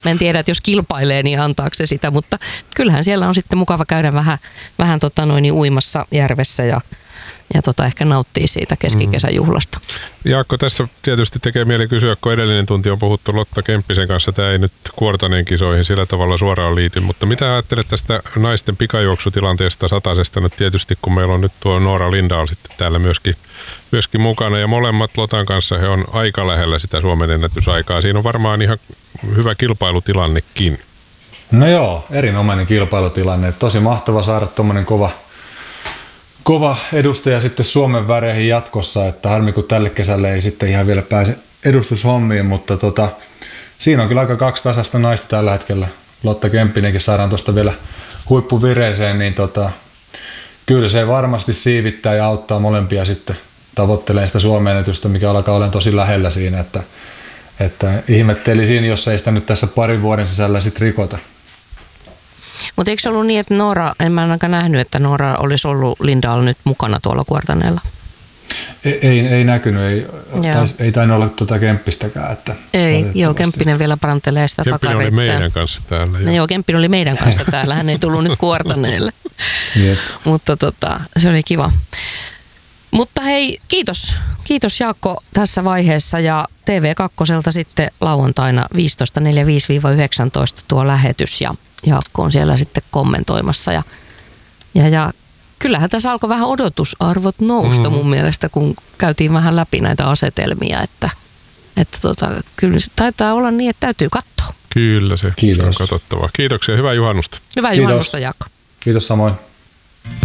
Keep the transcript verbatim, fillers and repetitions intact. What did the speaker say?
Mä en tiedä, että jos kilpailee, niin antaako se sitä, mutta kyllähän siellä on sitten mukava käydä vähän, vähän tota noin, uimassa järvessä ja, ja tota, ehkä nauttii siitä keskikesäjuhlasta. Jaakko, tässä tietysti tekee mieli kysyä, kun edellinen tunti on puhuttu Lotta Kemppisen kanssa. Tämä ei nyt Kuortaneen kisoihin sillä tavalla suoraan liity, mutta mitä ajattelet tästä naisten pikajuoksutilanteesta satasesta nyt tietysti, kun meillä on nyt tuo Noora Lindahl sitten täällä myöskin, myöskin mukana ja molemmat Lotan kanssa he on aika lähellä sitä Suomen ennätysaikaa. Siinä on varmaan ihan hyvä kilpailutilannekin. No joo, erinomainen kilpailutilanne. Tosi mahtava saada tuommoinen kova Kova edustaja sitten Suomen väreihin jatkossa, että harmi kun tälle kesälle ei sitten ihan vielä pääse edustushommiin, mutta tota, siinä on kyllä aika kaksi tasasta naista tällä hetkellä. Lotta Kemppinenkin saadaan tuosta vielä huippuvireeseen, niin tota, kyllä se varmasti siivittää ja auttaa molempia sitten tavoittelemaan sitä Suomen ennätystä, mikä alkaa olemaan tosi lähellä siinä, että, että ihmettelisin, jos ei sitä nyt tässä parin vuoden sisällä sitten rikota. Mutta eikö se ollut niin, että Noora, en mä ainakaan nähnyt, että Noora olisi ollut Lindahl nyt mukana tuolla Kuortaneella? Ei, ei, ei näkynyt, ei, tais, ei tainnut olla tuota Kemppistäkään. Että ei, joo, Kemppinen vielä parantelee sitä Kemppinen takareittaa. oli meidän kanssa täällä. No, joo, Kemppinen oli meidän kanssa täällä, hän ei tullut nyt Kuortaneelle. Yep. Mutta tota, se oli kiva. Mutta hei, kiitos. Kiitos Jaakko tässä vaiheessa ja T V kaksi sitten lauantaina viisitoista neljäkymmentäviisi yhdeksäntoista tuo lähetys ja Jaakko on siellä sitten kommentoimassa ja, ja, ja kyllähän tässä alkoi vähän odotusarvot nousta mm. mun mielestä, kun käytiin vähän läpi näitä asetelmia, että, että tota, kyllä se taitaa olla niin, että täytyy katsoa. Kyllä se, Kiitos. se on katsottavaa. Kiitoksia, hyvää juhannusta. Hyvää Kiitos. juhannusta Jaakko. Kiitos samoin.